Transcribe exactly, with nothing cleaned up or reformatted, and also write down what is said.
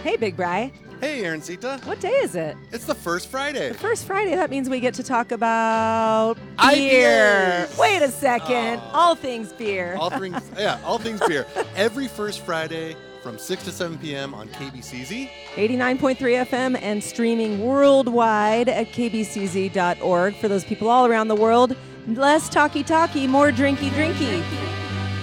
Hey, Big Bri. Hey, Aaroncita. What day is it? It's the first Friday. The first Friday. That means we get to talk about I P beer. As. Wait a second. Oh. All things beer. All things, yeah, all things beer. Every first Friday from six to seven p.m. on K B C Z. eighty-nine point three F M and streaming worldwide at k b c z dot org. For those people all around the world, less talky-talky, more drinky-drinky.